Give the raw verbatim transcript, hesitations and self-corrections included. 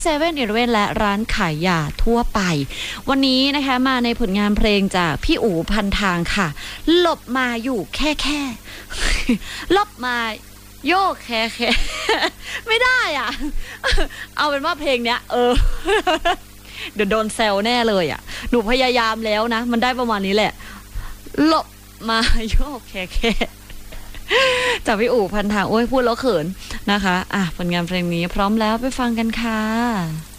เซเว่นอีเลฟเว่นและร้านขายยาทั่วไปวันนี้นะคะมาในผลงานเพลงจากพี่อู๋พันทางค่ะหลบมาอยู่แค่แค่หลบมาโยกแค่แค่ไม่ได้อ่ะเอาเป็นว่าเพลงเนี้ยเออเดี๋ยวโดนแซวแน่เลยอ่ะหนูพยายามแล้วนะมันได้ประมาณนี้แหละหลบมาโยกแค่แค่จากพี่อู๋พันทางโอ้ยพูดแล้วเขินนะคะอ่ะผลงานเพลงนี้พร้อมแล้วไปฟังกันค่ะ